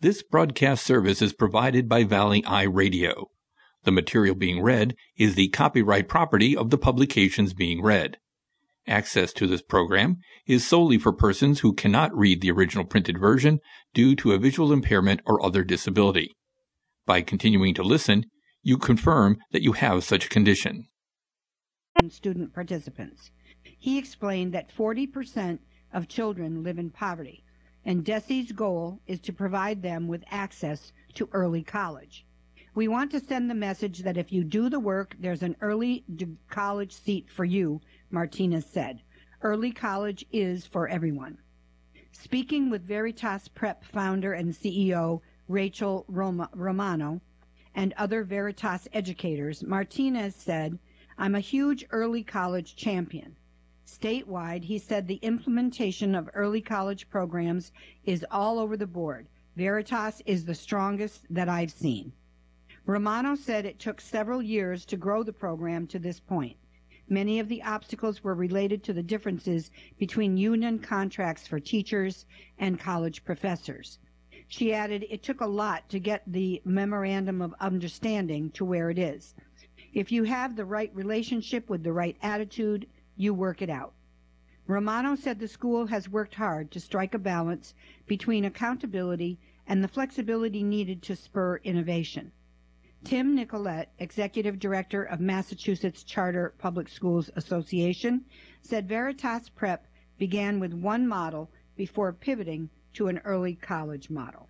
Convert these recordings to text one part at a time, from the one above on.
This broadcast service is provided by Valley Eye Radio. The material being read is the copyright property of the publications being read. Access to this program is solely for persons who cannot read the original printed version due to a visual impairment or other disability. By continuing to listen, you confirm that you have such a condition. Student participants. He explained that 40% of children live in poverty, and DESE's goal is to provide them with access to early college. We want to send the message that if you do the work, there's an early college seat for you, Martinez said. Early college is for everyone. Speaking with Veritas Prep founder and CEO Rachel Romano and other Veritas educators, Martinez said, "I'm a huge early college champion." Statewide, he said the implementation of early college programs is all over the board. Veritas is the strongest that I've seen. Romano said it took several years to grow the program to this point. Many of the obstacles were related to the differences between union contracts for teachers and college professors. She added, it took a lot to get the memorandum of understanding to where it is. If you have the right relationship with the right attitude, you work it out. Romano said the school has worked hard to strike a balance between accountability and the flexibility needed to spur innovation. Tim Nicolette, Executive Director of Massachusetts Charter Public Schools Association, said Veritas Prep began with one model before pivoting to an early college model.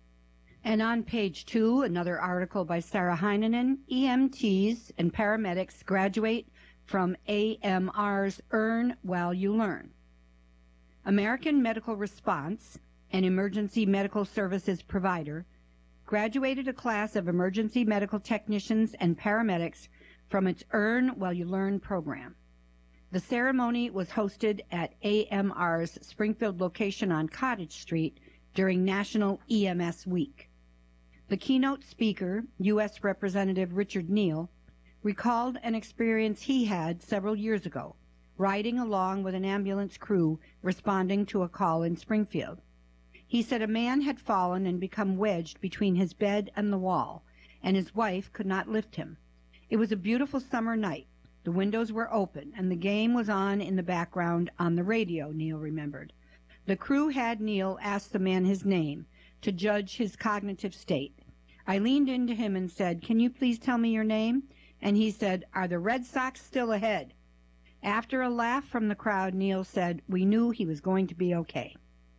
And on page 2, another article by Sarah Heinonen, EMTs and paramedics graduate from AMR's Earn While You Learn. American Medical Response, an emergency medical services provider, graduated a class of emergency medical technicians and paramedics from its Earn While You Learn program. The ceremony was hosted at AMR's Springfield location on Cottage Street during National EMS Week. The keynote speaker, U.S. Representative Richard Neal, recalled an experience he had several years ago, riding along with an ambulance crew responding to a call in Springfield. He said a man had fallen and become wedged between his bed and the wall, and his wife could not lift him. It was a beautiful summer night. The windows were open, and the game was on in the background on the radio, Neal remembered. The crew had Neal ask the man his name to judge his cognitive state. I leaned into him and said, "Can you please tell me your name?" And he said, "Are the Red Sox still ahead?" After a laugh from the crowd, Neal said, "We knew he was going to be okay."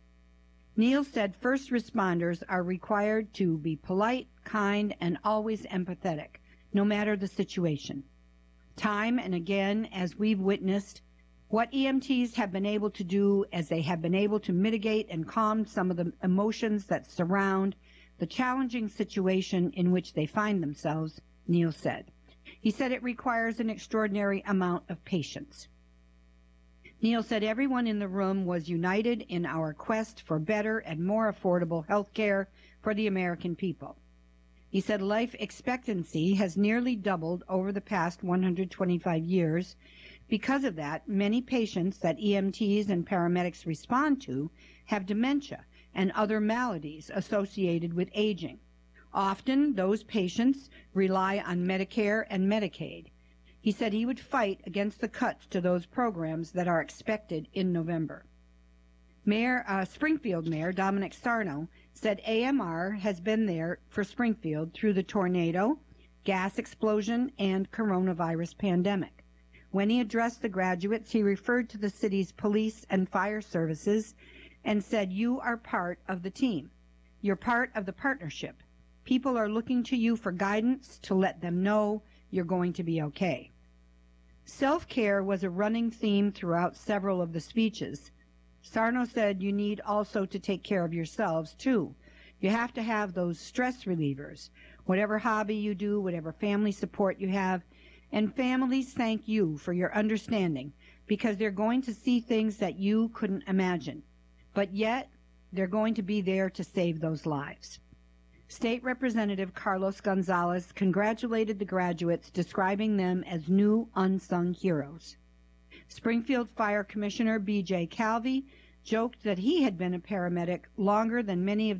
Neal said first responders are required to be polite, kind, and always empathetic, no matter the situation. Time and again, as we've witnessed, what EMTs have been able to do as they have been able to mitigate and calm some of the emotions that surround the challenging situation in which they find themselves, Neal said. He said it requires an extraordinary amount of patience. Neal said everyone in the room was united in our quest for better and more affordable health care for the American people. He said life expectancy has nearly doubled over the past 125 years. Because of that, many patients that EMTs and paramedics respond to have dementia and other maladies associated with aging. Often, those patients rely on Medicare and Medicaid. He said he would fight against the cuts to those programs that are expected in November. Springfield Mayor Dominic Sarno said AMR has been there for Springfield through the tornado, gas explosion, and coronavirus pandemic. When he addressed the graduates, he referred to the city's police and fire services and said, "You are part of the team. You're part of the partnership. People are looking to you for guidance to let them know you're going to be okay." Self-care was a running theme throughout several of the speeches. Sarno said you need also to take care of yourselves, too. You have to have those stress relievers, whatever hobby you do, whatever family support you have. And families thank you for your understanding because they're going to see things that you couldn't imagine. But yet, they're going to be there to save those lives. State Representative Carlos Gonzalez congratulated the graduates, describing them as new unsung heroes. Springfield Fire Commissioner B.J. Calvi joked that he had been a paramedic longer than many of